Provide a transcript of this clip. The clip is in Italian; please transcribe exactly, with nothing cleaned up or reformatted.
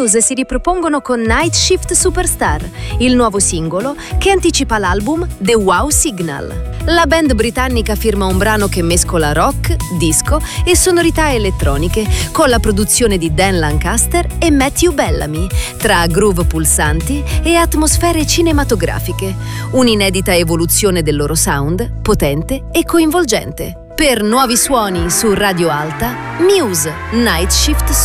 Muse si ripropongono con Night Shift Superstar, il nuovo singolo che anticipa l'album The Wow Signal. La band britannica firma un brano che mescola rock, disco e sonorità elettroniche con la produzione di Dan Lancaster e Matthew Bellamy, tra groove pulsanti e atmosfere cinematografiche. Un'inedita evoluzione del loro sound, potente e coinvolgente. Per nuovi suoni su Radio Alta, Muse, Night Shift